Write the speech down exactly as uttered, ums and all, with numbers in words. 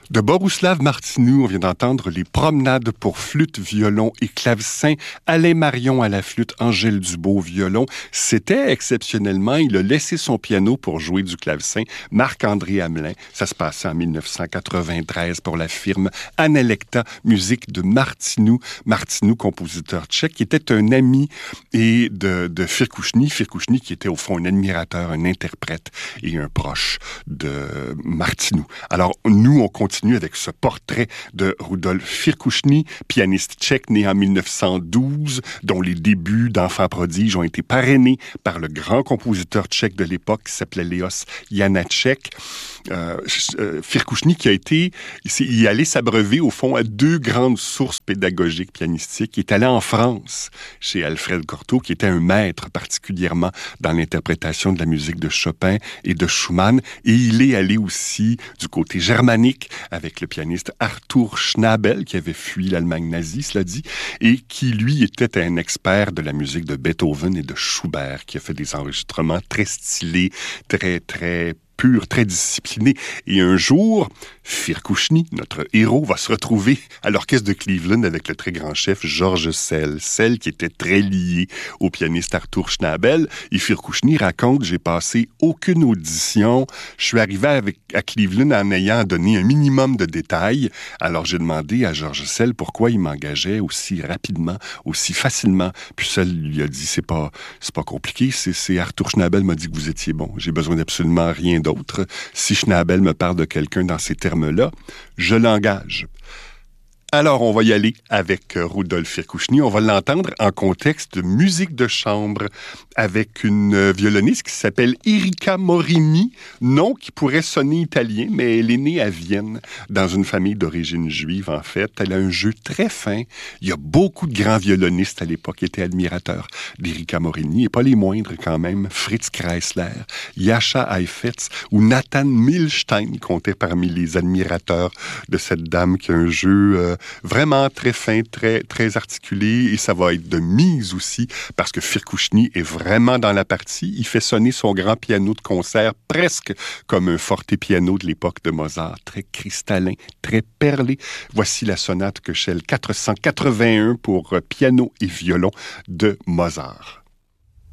De Borouslav Martinou, on vient d'entendre les promenades pour flûte, violon et clavecin. Alain Marion à la flûte, Angèle Dubois au violon. C'était exceptionnellement, il a laissé son piano pour jouer du clavecin. Marc-André Hamelin, ça se passait en dix-neuf cent quatre-vingt-treize pour la firme Analecta, musique de Martinou. Martinou, compositeur tchèque, qui était un ami et de, de Firkouchny. Firkouchny qui était au fond un admirateur, un interprète et un proche de Martinou. Alors, nous, on continue avec ce portrait de Rudolf Firkouchny, pianiste tchèque né en dix-neuf cent douze, dont les débuts d'enfant prodige ont été parrainés par le grand compositeur tchèque de l'époque qui s'appelait Leos Janáček. Euh, euh, Firkouchny qui a été, il y allé s'abreuver au fond à deux grandes sources pédagogiques pianistiques. Il est allé en France chez Alfred Cortot, qui était un maître particulièrement dans l'interprétation de la musique de Chopin et de Schumann, et il est allé aussi du côté germanique avec le pianiste Arthur Schnabel, qui avait fui l'Allemagne nazie, cela dit, et qui, lui, était un expert de la musique de Beethoven et de Schubert, qui a fait des enregistrements très stylés, très, très pur, très discipliné. Et un jour, Firkouchny, notre héros, va se retrouver à l'orchestre de Cleveland avec le très grand chef George Szell. Szell qui était très lié au pianiste Arthur Schnabel. Et Firkouchny raconte, j'ai passé aucune audition. Je suis arrivé avec, à Cleveland en ayant donné un minimum de détails. Alors j'ai demandé à George Szell pourquoi il m'engageait aussi rapidement, aussi facilement. Puis Szell lui a dit, c'est pas, c'est pas compliqué. C'est, c'est Arthur Schnabel m'a dit que vous étiez bon. J'ai besoin d'absolument rien d'autre. D'autres. Si Schnabel me parle de quelqu'un dans ces termes-là, je l'engage. Alors, on va y aller avec Rudolf Firkouchny. On va l'entendre en contexte de musique de chambre avec une violoniste qui s'appelle Erika Morini, nom qui pourrait sonner italien, mais elle est née à Vienne, dans une famille d'origine juive, en fait. Elle a un jeu très fin. Il y a beaucoup de grands violonistes à l'époque qui étaient admirateurs d'Erika Morini, et pas les moindres quand même. Fritz Kreisler, Jascha Heifetz ou Nathan Milstein comptaient parmi les admirateurs de cette dame qui a un jeu euh, vraiment très fin, très, très articulé, et ça va être de mise aussi, parce que Firkouchny est vraiment dans la partie. Il fait sonner son grand piano de concert presque comme un fortepiano de l'époque de Mozart, très cristallin, très perlé. Voici la sonate Köchel quatre cent quatre-vingt-un pour piano et violon de Mozart.